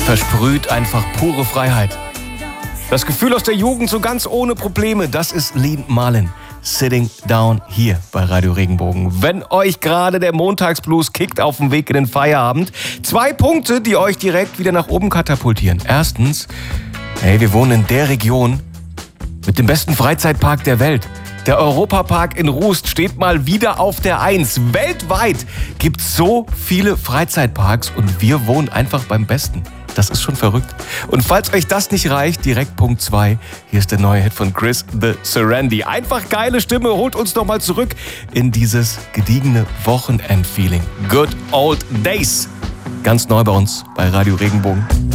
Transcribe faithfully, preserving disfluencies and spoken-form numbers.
versprüht einfach pure Freiheit. Das Gefühl aus der Jugend so ganz ohne Probleme, das ist Lean Marlin. Sitting Down hier bei Radio Regenbogen. Wenn euch gerade der Montagsblues kickt auf dem Weg in den Feierabend, zwei Punkte, die euch direkt wieder nach oben katapultieren. Erstens, hey, wir wohnen in der Region mit dem besten Freizeitpark der Welt. Der Europapark in Rust steht mal wieder auf der Eins. Weltweit gibt es so viele Freizeitparks und wir wohnen einfach beim Besten. Das ist schon verrückt. Und falls euch das nicht reicht, direkt Punkt zwei. Hier ist der neue Hit von Chris The Serenity. Einfach geile Stimme, holt uns doch mal zurück in dieses gediegene Wochenend-Feeling. Good Old Days. Ganz neu bei uns bei Radio Regenbogen.